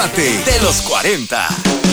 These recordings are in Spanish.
Párate de los 40.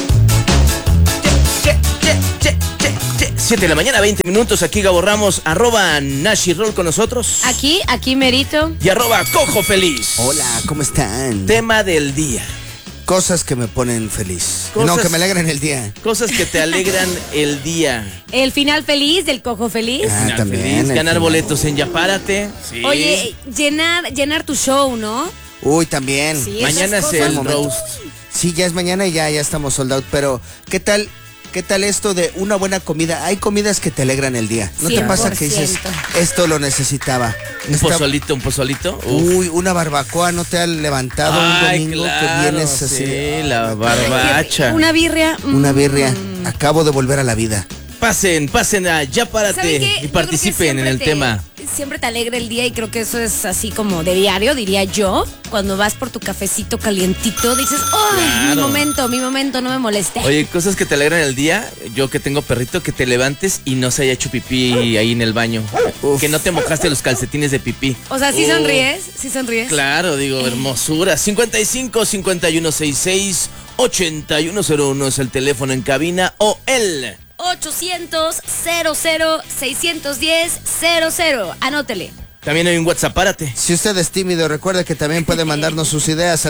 7 de la mañana, 20 minutos. Aquí Gabo Ramos, @Nashirroll con nosotros. Aquí Merito. Y @Cojo Feliz. Hola, ¿cómo están? Tema del día. Cosas que me ponen feliz. No, que me alegran el día. Cosas que te alegran el día. El final feliz del Cojo Feliz. Ah, también. Feliz, ganar boletos en Ya Párate. Sí. Oye, llenar tu show, ¿no? Uy, también. Sí, mañana es el roast. Sí, ya es mañana y ya estamos sold out. Pero, ¿qué tal esto de una buena comida? Hay comidas que te alegran el día. ¿No 100%. Te pasa que dices, esto lo necesitaba? Un pozolito. Uy, una barbacoa, ¿no te ha levantado un domingo que vienes así? Sí, la barbacha. Una birria. Una birria. Acabo de volver a la vida. Pasen a Ya Párate y participen en el tema. Siempre te alegra el día y creo que eso es así como de diario, diría yo. Cuando vas por tu cafecito calientito, dices, ¡ay, claro, mi momento, no me moleste! Oye, cosas que te alegran el día, yo que tengo perrito, que te levantes y no se haya hecho pipí ahí en el baño. Uf. Que no te mojaste los calcetines de pipí. O sea, ¿sí sonríes? ¿Sí sonríes? Claro, digo, hermosura. 55-5166-8101 es el teléfono en cabina o el 800-00-610-00. Anótele. También hay un WhatsApp, párate. Si usted es tímido, recuerde que también puede mandarnos sus ideas al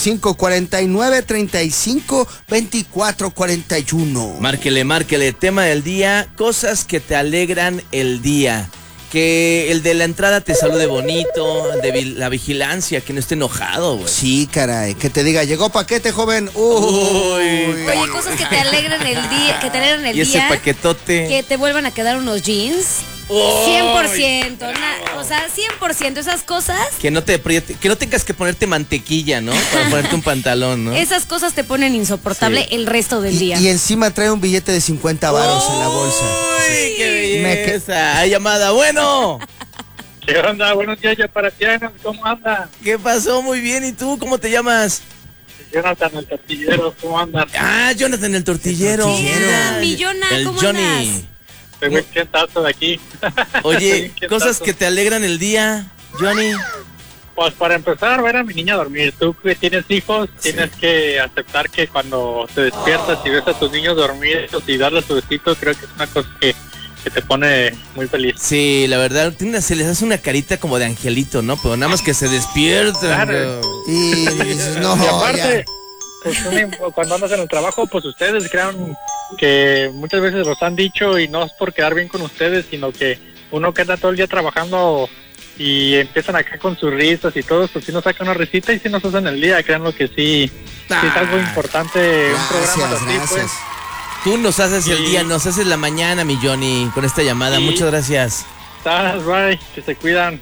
55-49-35-24-41. Márquele. Tema del día, cosas que te alegran el día. Que el de la entrada te salude bonito, de la vigilancia, que no esté enojado, güey. Sí, caray, que te diga, llegó paquete, joven. Oye, cosas que te alegran el día, y ese paquetote. Que te vuelvan a quedar unos jeans. 100%, o sea, 100%, esas cosas. Que no tengas que ponerte mantequilla, ¿no? Para ponerte un pantalón, ¿no? Esas cosas te ponen insoportable el resto del día. Y encima trae un billete de 50 varos en la bolsa. ¡Uy, qué belleza! ¡Hay llamada! ¡Bueno! ¿Qué onda? Buenos días, ya para ti, ¿cómo anda? ¿Qué pasó? Muy bien, ¿y tú? ¿Cómo te llamas? Jonathan el tortillero, ¿cómo andas? Ah, Jonathan el tortillero. Millona, ¿cómo Johnny andas? Estoy muy contento de aquí. Oye, cosas que te alegran el día, Johnny. Pues para empezar, ver a mi niña dormir. Tú que tienes hijos, tienes que aceptar que cuando te despiertas y ves a tus niños dormir y darles su besito, creo que es una cosa que te pone muy feliz. Sí, la verdad, se les hace una carita como de angelito, ¿no? Pero nada más que se despiertan. Claro. Y dices, no, y aparte, pues, cuando andas en el trabajo, pues ustedes crean que muchas veces los han dicho y no es por quedar bien con ustedes, sino que uno que anda todo el día trabajando y empiezan acá con sus risas y todo, pues si nos saca una risita y si nos hacen el día, créanlo que sí es algo importante. Un programa así, pues. Tú nos haces el día, nos haces la mañana, mi Johnny, con esta llamada. Sí. Muchas gracias. Bye, que se cuidan.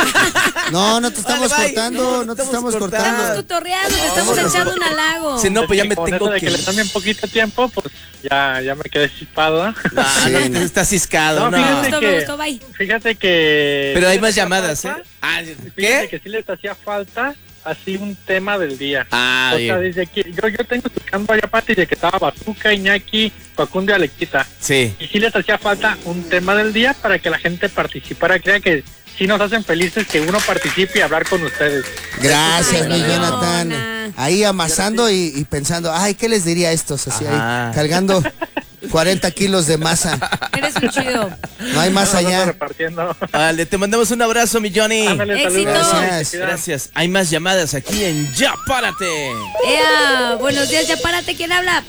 No te estamos cortando, no te estamos cortando. Estamos tutorreando, te estamos echando un halago. Si no, pues ya me con tengo eso de que le tome un poquito de tiempo, pues ya me quedé chispado, ¿eh? No estás ciscado, no. Fíjate que... Pero hay más llamadas, ¿eh? Fíjate que sí les hacía falta así un tema del día. O sea, desde que yo tengo escuchando allá aparte de que estaba Bazooka, Iñaki, Facundo y Alequita. Sí. Y sí les hacía falta un tema del día para que la gente participara. Crea que sí nos hacen felices que uno participe y hablar con ustedes. Gracias, mi Jonathan. Ahí amasando y pensando, ay, ¿qué les diría a estos? Así ahí, cargando 40 kilos de masa. Eres un chido. No hay más allá. Vale, te mandamos un abrazo, mi Johnny. Éxitos. Gracias. Hay más llamadas aquí en Ya Párate. Buenos días, Ya Párate. ¿Quién habla?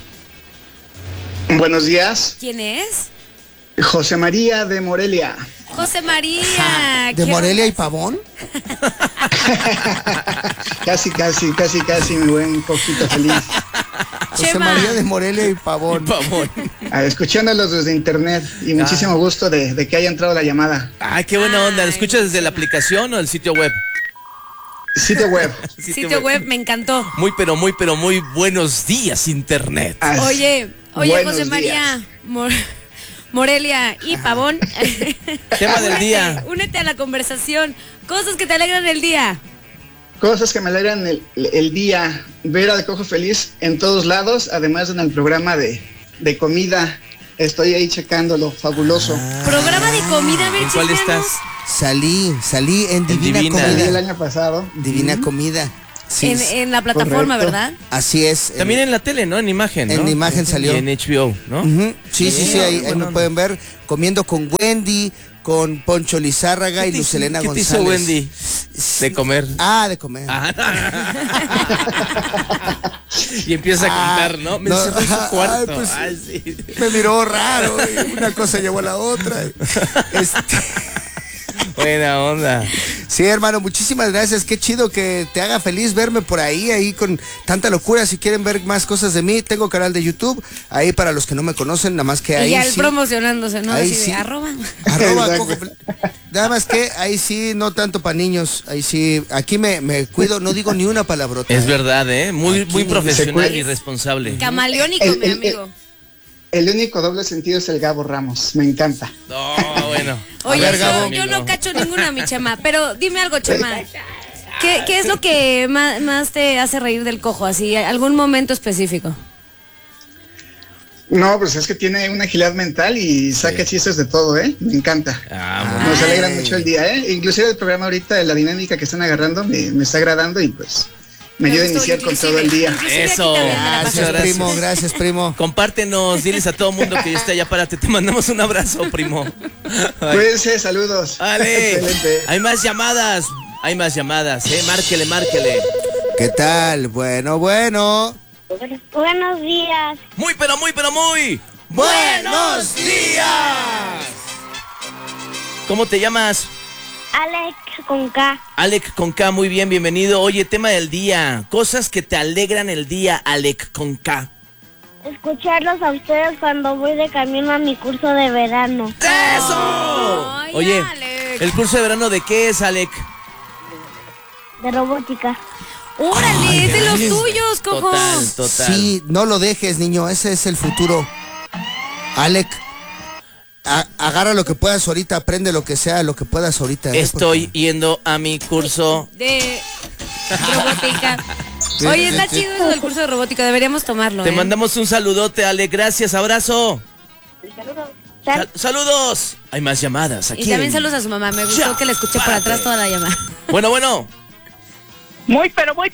Buenos días. ¿Quién es? José María de Morelia. José María. ¿De Morelia y Pavón? Casi, mi buen Coquito Feliz. José María de Morelia y Pavón. Escuchándolos desde internet y muchísimo gusto de que haya entrado la llamada. Qué buena onda. ¿Lo escuchas desde la aplicación o el sitio web? Sitio web. Sitio web, me encantó. Muy buenos días, internet. Oye, José María. Morelia y Pavón. Tema del día. Únete a la conversación. Cosas que te alegran el día. Cosas que me alegran el día. Ver al Cojo Feliz en todos lados, además en el programa de comida. Estoy ahí checándolo, fabuloso. Programa de comida, a ver, ¿cuál estás? Salí en Divina Comida el año pasado. Divina Comida. Sí, en la plataforma, correcto. ¿verdad? Así es. También en la tele, ¿no? En imagen, ¿no? En imagen salió. Y en HBO, ¿no? Ujú. Sí, ahí buena me pueden ver comiendo con Wendy, con Poncho Lizárraga y Luz Helena ¿Qué te González. hizo Wendy? De comer. De comer. Y empieza a cantar, ¿no? Me encerró en su cuarto. pues, Ay, sí. Me miró raro, y una cosa llevó a la otra. Buena onda. Sí, hermano, muchísimas gracias. Qué chido que te haga feliz verme por ahí con tanta locura. Si quieren ver más cosas de mí, tengo canal de YouTube. Ahí para los que no me conocen, nada más que ahí Y ya él sí. promocionándose, ¿no? Ahí Así sí. de arroba. Arroba Exacto. Cojo Feliz. Nada más que ahí sí, no tanto para niños. Ahí sí, aquí me cuido, no digo ni una palabrota. Es verdad, ¿eh? Muy Aquí profesional se y responsable. Camaleónico, mi amigo. El único doble sentido es el Gabo Ramos, me encanta. No, bueno. Oye, A ver, Gabo. yo no cacho ninguna, mi Chema. Pero dime algo, Chema. ¿Qué es lo que más te hace reír del Cojo? Así, algún momento específico. No, pues es que tiene una agilidad mental y saca chistes de todo, ¿eh? Me encanta. Bueno. Nos alegra mucho el día, ¿eh? Inclusive el programa ahorita de la dinámica que están agarrando me está agradando y pues me ayuda a iniciar con todo el día. Eso. Gracias, Muchas primo, gracias, primo. Compártenos, diles a todo mundo que ya está allá, párate. Te mandamos un abrazo, primo. Cuídense, saludos. Vale. Excelente. Hay más llamadas, ¿eh? Márquele. ¿Qué tal? Bueno. Buenos días. Muy. ¡Buenos días! ¿Cómo te llamas? Alex con K. Alec con K, muy bien, bienvenido. Oye, tema del día, cosas que te alegran el día, Alec con K. Escucharlos a ustedes cuando voy de camino a mi curso de verano. ¡Eso! Ay, Oye, Alec. ¿el curso de verano de qué es, Alec? De robótica. ¡Órale! ¡Es de los tuyos, Cojo! Total. Sí, no lo dejes, niño, ese es el futuro. Alec, agarra lo que puedas ahorita, aprende lo que sea, lo que puedas ahorita. Estoy yendo a mi curso. De robótica. Oye, está chido eso del curso de robótica, deberíamos tomarlo. Te mandamos un saludote, Alec, gracias, abrazo. Sal- Saludos. Hay más llamadas aquí. Y también saludos a su mamá, me gustó que la escuché por atrás toda la llamada. Bueno. Muy.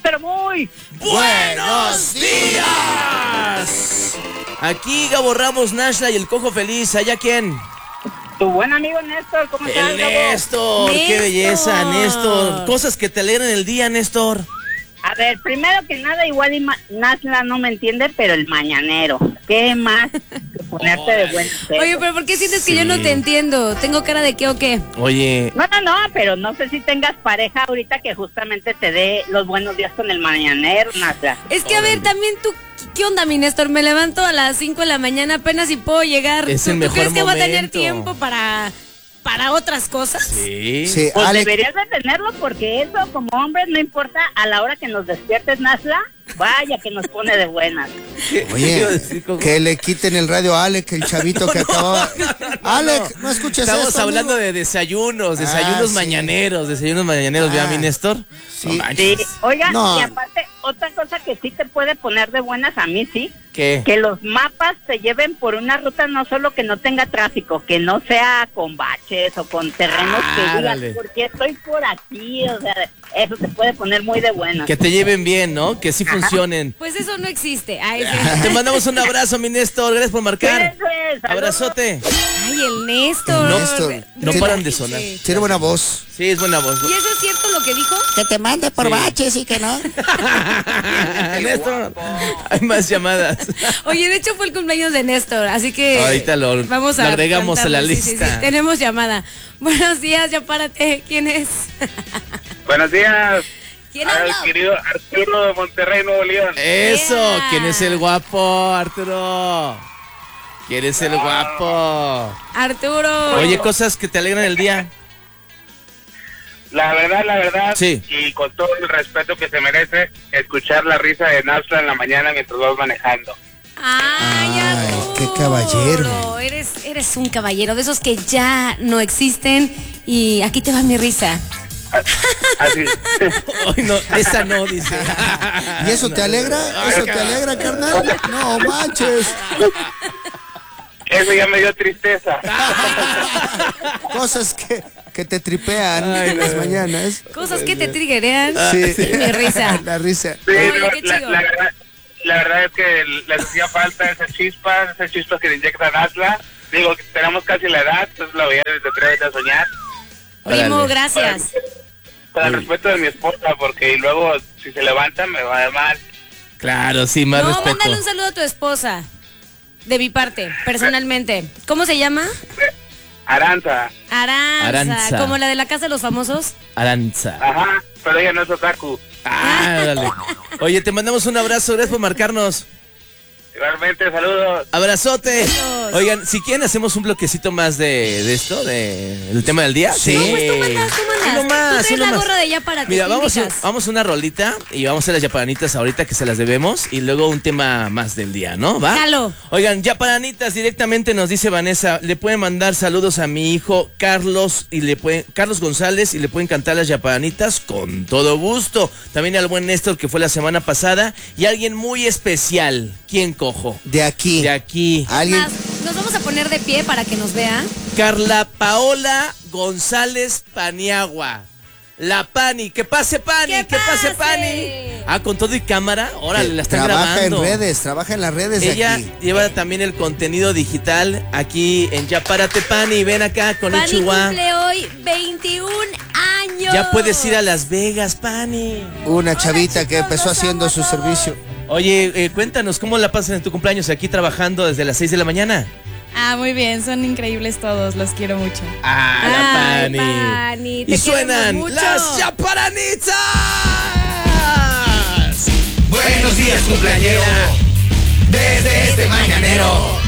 ¡Buenos días! Aquí Gabo Ramos, Nashla y el Cojo Feliz. ¿Allá quién? Tu buen amigo Néstor, ¿cómo estás, El Gabo? Néstor. ¡Qué Néstor. belleza, Néstor! Cosas que te alegran el día, Néstor. A ver, primero que nada, igual Nasla no me entiende, pero el mañanero. ¿Qué más que ponerte de buen pedo? Oye, pero ¿por qué sientes que yo no te entiendo? ¿Tengo cara de qué o qué? Oye, No, pero no sé si tengas pareja ahorita que justamente te dé los buenos días con el mañanero, Nasla. Es que, a ver, también tú, ¿qué onda, mi Néstor? Me levanto a las 5 de la mañana apenas si puedo llegar. Es ¿Tú, el tú mejor crees que va a tener momento. tiempo para otras cosas? sí. Sí, Pues Alec, deberías de tenerlo porque eso como hombres no importa a la hora que nos despiertes, Nasla, vaya que nos pone de buenas. ¿Qué iba a oye, decir, Cojo? que le quiten el radio a Alec, el chavito que acababa. Alec, no escuches Estamos esto, hablando amigo. de desayunos Sí. mañaneros, ¿verdad, mi Néstor? Sí. No manches. Sí, oiga, No. y aparte, otra cosa que sí te puede poner de buenas a mí, sí, ¿Qué? que los mapas te lleven por una ruta no solo que no tenga tráfico, que no sea con baches o con terrenos que Árale. digas, porque estoy por aquí, o sea, eso te puede poner muy de buenas. Que te lleven bien, ¿no? Que sí funcionen. Pues eso no existe. Ay, Te mandamos un abrazo, mi Néstor. Gracias por marcar. Cuídense, saludos. Abrazote. Ay, el Néstor. Néstor. No Sí. paran de sonar. Sí. Tiene buena voz. Sí, es buena voz. ¿Y eso es cierto lo que dijo? Que te mande por baches y que no. Néstor, hay más llamadas. Oye, de hecho fue el cumpleaños de Néstor, así que Ahorita lo agregamos a la cantarlo. Sí, lista. Tenemos llamada. Buenos días, ya párate. ¿Quién es? Buenos días, ¿Quién al habla? querido Arturo de Monterrey, Nuevo León. Eso, Yeah. ¿quién es el guapo, Arturo? ¿Quién es el guapo? Arturo. Oye, cosas que te alegran el día. La verdad, Sí. y con todo el respeto que se merece, escuchar la risa de Nasla en la mañana mientras vas manejando. Ay, Ay, Arturo. qué caballero. Eres un caballero, de esos que ya no existen. Y aquí te va mi risa. Así. Ay, no, esa no, dice. ¿Y eso te alegra? ¿Eso te alegra, carnal? No manches. Eso ya me dio tristeza. Cosas que que te tripean en las mañanas. Cosas que te triggerean. Sí. Mi risa. La risa. Sí, Oye, no, qué chido. la verdad es que les hacía falta esas chispas que le inyectan Asla. Digo, que tenemos casi la edad, entonces la voy a atrever a soñar. Primo, gracias. Con el respeto de mi esposa, porque luego si se levanta me va a dar mal. Claro, sí, más No, respeto. mándale un saludo a tu esposa. De mi parte, personalmente. ¿Cómo se llama? Aranza. Aranza. ¿Como la de la casa de los famosos? Aranza. Ajá, pero ella no es otaku. Ah, dale. Oye, te mandamos un abrazo, gracias por marcarnos. Igualmente, saludos. Abrazote. Adiós. Oigan, si quieren hacemos un bloquecito más de esto, del tema del día. Sí. No, pues tú mandas. Uno más, Tú traes uno la más. gorra de ya para ti. Mira, vamos a una rolita y vamos a hacer las yaparanitas ahorita que se las debemos y luego un tema más del día, ¿no? ¿Va? Jalo. Oigan, yaparanitas directamente nos dice Vanessa, le pueden mandar saludos a mi hijo Carlos Carlos González y le pueden cantar las yaparanitas con todo gusto. También al buen Néstor que fue la semana pasada y alguien muy especial. ¿Quién cojo? De aquí. De aquí. Alguien. Más, nos vamos a poner de pie para que nos vea. Carla Paola González Paniagua. La Pani, que pase Pani, que pase Pani. Ah, con todo y cámara, órale, la están grabando. Trabaja en las redes de Ella aquí. lleva también el contenido digital aquí en Ya Párate Pani, ven acá con Pani Chihuahua. cumple hoy 21 años. Ya puedes ir a Las Vegas, Pani. Una chavita chicos, que empezó los haciendo amo su todos. servicio. Oye, cuéntanos, ¿cómo la pasas en tu cumpleaños aquí trabajando desde las 6 de la mañana? Ah, muy bien, son increíbles todos, los quiero mucho. Ah, la Ay, Pani. Pani, te Y suenan queremos mucho. las Yaparanitas. Buenos días, cumpleañero. Desde este mañanero.